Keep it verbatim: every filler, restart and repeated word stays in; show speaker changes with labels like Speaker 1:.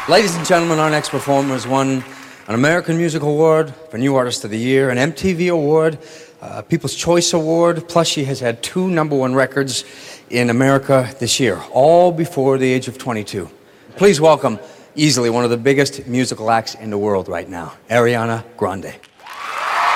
Speaker 1: Ladies and gentlemen, our next performer has won an American Music Award for New Artist of the Year, an M T V Award, a People's Choice Award, plus she has had two number one records in America this year, all before the age of twenty-two. Please welcome easily one of the biggest musical acts in the world right now, Ariana Grande.